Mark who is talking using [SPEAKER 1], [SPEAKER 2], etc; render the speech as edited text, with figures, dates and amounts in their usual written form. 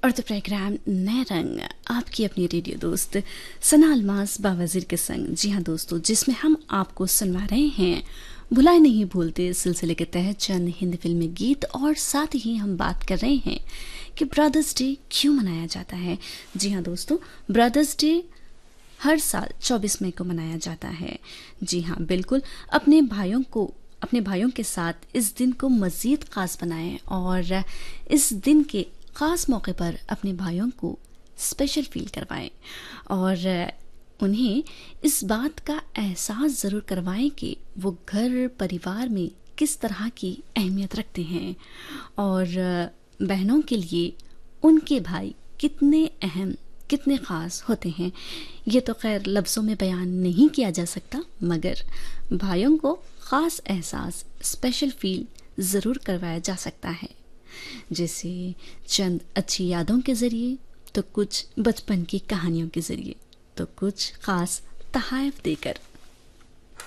[SPEAKER 1] और the programme नए रंग आपकी अपनी रेडियो दोस्त सना अलमास बावजीर के संग। जी हाँ दोस्तों, जिसमें हम आपको सुनवा रहे हैं भुलाए नहीं भूलते सिलसिले के तहत चंद हिंदी फिल्मी गीत, और साथ ही हम बात कर रहे हैं कि ब्रदर्स डे क्यों मनाया जाता है। जी हाँ दोस्तों, ब्रदर्स डे हर साल 24 मई को मनाया जाता है। जी हाँ बिल्कुल, अपने भाइयों के साथ इस दिन को मज़ीद खास बनाएं और इस दिन के ख़ास मौके पर अपने भाइयों को स्पेशल फील करवाएं और उन्हें इस बात का एहसास ज़रूर करवाएं कि वो घर परिवार में किस तरह की अहमियत रखते हैं और बहनों के लिए उनके भाई कितने अहम, कितने ख़ास होते हैं। ये तो खैर लफ्ज़ों में बयान नहीं किया जा सकता, मगर भाइयों को ख़ास एहसास, स्पेशल फील ज़रूर करवाया जा सकता है, जैसे चंद अच्छी यादों के ज़रिए, तो कुछ बचपन की कहानियों के ज़रिए, तो कुछ ख़ास तोहफ़े देकर।